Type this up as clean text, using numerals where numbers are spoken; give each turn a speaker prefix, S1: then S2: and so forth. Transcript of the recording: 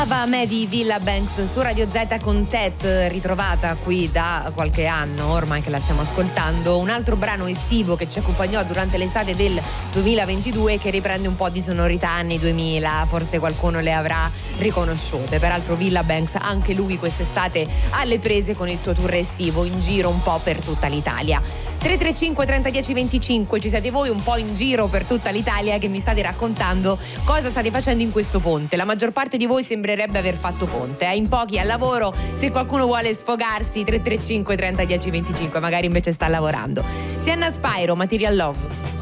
S1: A me di Villa Banks su Radio Z con Tet, ritrovata qui da qualche anno ormai che la stiamo ascoltando, un altro brano estivo che ci accompagnò durante l'estate del 2022 che riprende un po' di sonorità anni 2000, forse qualcuno le avrà riconosciute. Peraltro Villa Banks anche lui quest'estate alle prese con il suo tour estivo in giro un po' per tutta l'Italia. 335 30 10 25, ci siete voi un po' in giro per tutta l'Italia che mi state raccontando cosa state facendo in questo ponte. La maggior parte di voi sembrerebbe aver fatto ponte, in pochi al lavoro. Se qualcuno vuole sfogarsi, 335 30 10 25, magari invece sta lavorando. Sienna Spyro, Material Love.